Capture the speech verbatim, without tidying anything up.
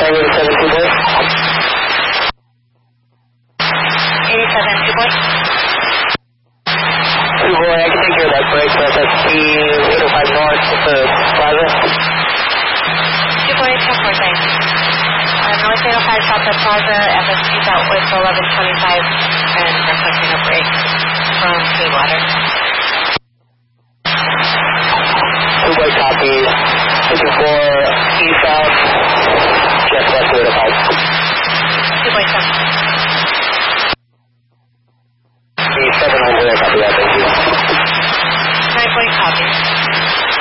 Tango eighty-seven, two boy. eighty-seven, two boy. Two boy, I can take care of that break, but that's the eight oh five north to the plaza. Two boy, ten four, thanks. Uh, North eight oh five South of Plaza, F S T's out with eleven twenty-five, and requesting a break from Clearwater.